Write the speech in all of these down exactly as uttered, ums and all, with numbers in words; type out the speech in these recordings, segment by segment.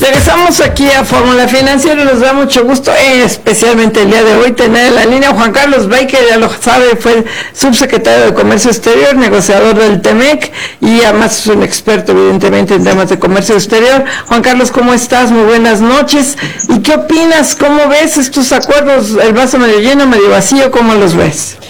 Regresamos aquí a Fórmula Financiera. Nos da mucho gusto, eh, especialmente el día de hoy, tener en la línea a Juan Carlos Baker. Ya lo sabe, fue subsecretario de Comercio Exterior, negociador del TEMEC y además es un experto evidentemente en temas de comercio exterior. Juan Carlos, ¿cómo estás? Muy buenas noches. ¿Y qué opinas? ¿Cómo ves estos acuerdos? ¿El vaso medio lleno, medio vacío? ¿Cómo los ves?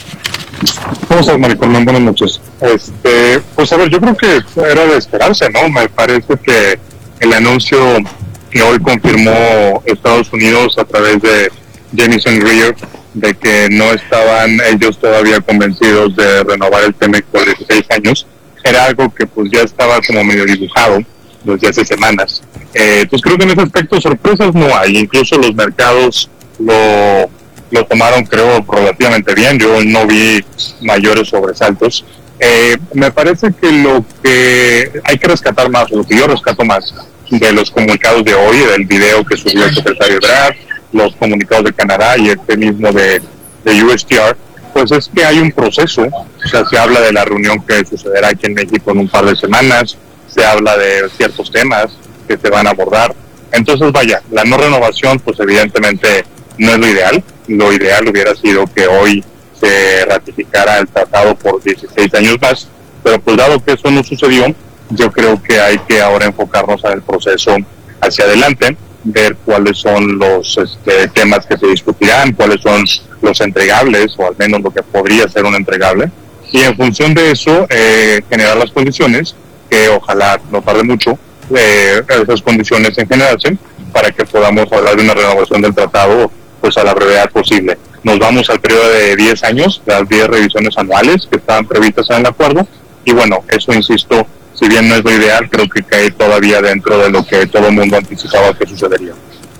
¿Cómo estás, Maricolmen? Buenas noches. Este, pues a ver, yo creo que era de esperarse, ¿no? Me parece que el anuncio que hoy confirmó Estados Unidos a través de Jamieson Greer de que no estaban ellos todavía convencidos de renovar el TEMEC por dieciséis años, era algo que pues ya estaba como medio dibujado desde hace semanas. Eh, pues creo que en ese aspecto sorpresas no hay, incluso los mercados lo, lo tomaron creo relativamente bien, yo no vi mayores sobresaltos. Eh, me parece que lo que hay que rescatar más, lo que yo rescato más de los comunicados de hoy, del video que subió el secretario Ebrard, los comunicados de Canadá y este mismo de, de U S T R, pues es que hay un proceso. O sea, se habla de la reunión que sucederá aquí en México en un par de semanas, se habla de ciertos temas que se van a abordar. Entonces, vaya, la no renovación, pues evidentemente no es lo ideal. Lo ideal hubiera sido que hoy se ratificara el tratado por dieciséis años más, pero pues dado que eso no sucedió, yo creo que hay que ahora enfocarnos en el proceso hacia adelante, ver cuáles son los este, temas que se discutirán, cuáles son los entregables, o al menos lo que podría ser un entregable, y en función de eso, eh, generar las condiciones, que ojalá no tarde mucho, eh, esas condiciones en generarse, para que podamos hablar de una renovación del tratado pues a la brevedad posible. Nos vamos al periodo de diez años, las diez revisiones anuales que estaban previstas en el acuerdo, y bueno, eso insisto, si bien no es lo ideal, creo que cae todavía dentro de lo que todo el mundo anticipaba que sucedería.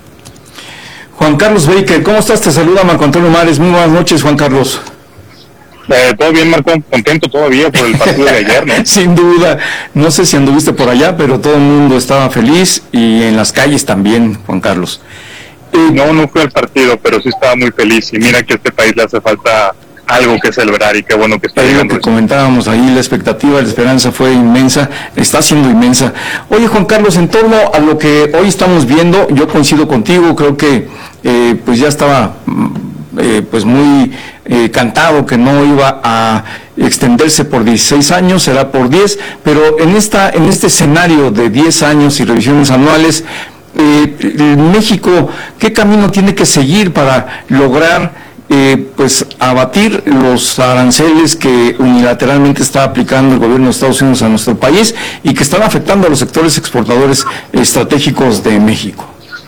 Juan Carlos Baker, ¿cómo estás? Te saluda Marco Antonio Mares. Muy buenas noches, Juan Carlos. Eh, todo bien, Marco, contento todavía por el partido de ayer, ¿no? Sin duda, no sé si anduviste por allá, pero todo el mundo estaba feliz y en las calles también, Juan Carlos. Eh, no, no fue el partido, pero sí estaba muy feliz y mira que a este país le hace falta algo que celebrar y qué bueno que está llegando. Que comentábamos ahí, la expectativa, la esperanza fue inmensa, está siendo inmensa. Oye, Juan Carlos, en torno a lo que hoy estamos viendo, yo coincido contigo, creo que eh, pues ya estaba eh, pues muy eh, cantado que no iba a extenderse por dieciséis años, será por diez, pero en esta en este escenario de diez años y revisiones anuales, eh, México, ¿qué camino tiene que seguir para lograr Eh, pues abatir los aranceles que unilateralmente está aplicando el gobierno de Estados Unidos a nuestro país y que están afectando a los sectores exportadores estratégicos de México?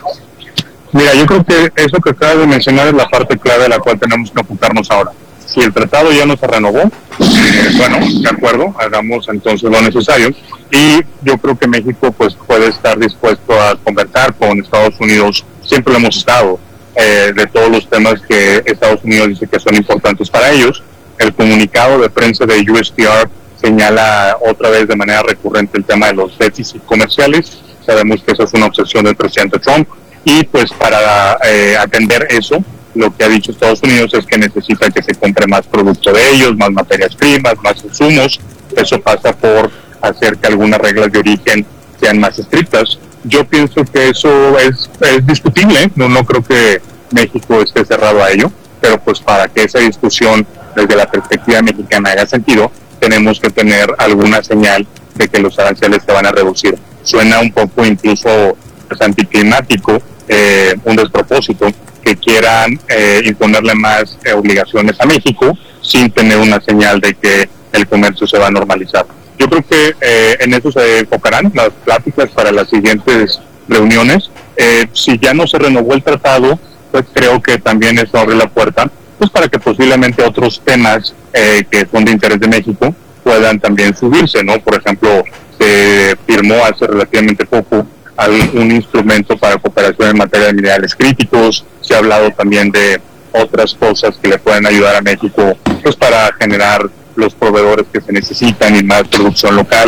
Mira, yo creo que eso que acabas de mencionar es la parte clave de la cual tenemos que enfocarnos ahora. Si el tratado ya no se renovó, eh, bueno, de acuerdo, hagamos entonces lo necesario, y yo creo que México pues puede estar dispuesto a conversar con Estados Unidos, siempre lo hemos estado, Eh, de todos los temas que Estados Unidos dice que son importantes para ellos. El comunicado de prensa de U S T R señala otra vez de manera recurrente el tema de los déficits comerciales. Sabemos que esa es una obsesión del presidente Trump y pues para eh, atender eso, lo que ha dicho Estados Unidos es que necesita que se compre más producto de ellos, más materias primas, más insumos. Eso pasa por hacer que algunas reglas de origen sean más estrictas. Yo pienso que eso es, es discutible, no, no creo que México esté cerrado a ello, pero pues para que esa discusión desde la perspectiva mexicana haga sentido, tenemos que tener alguna señal de que los aranceles se van a reducir. Suena un poco incluso pues, anticlimático, eh, un despropósito, que quieran eh, imponerle más eh, obligaciones a México sin tener una señal de que el comercio se va a normalizar. Yo creo que eh, en eso se enfocarán las pláticas para las siguientes reuniones. Eh, si ya no se renovó el tratado, pues creo que también eso abre la puerta pues para que posiblemente otros temas eh, que son de interés de México puedan también subirse, ¿no? Por ejemplo, se firmó hace relativamente poco un instrumento para cooperación en materia de minerales críticos. Se ha hablado también de otras cosas que le pueden ayudar a México pues para generar los proveedores que se necesitan y más producción local.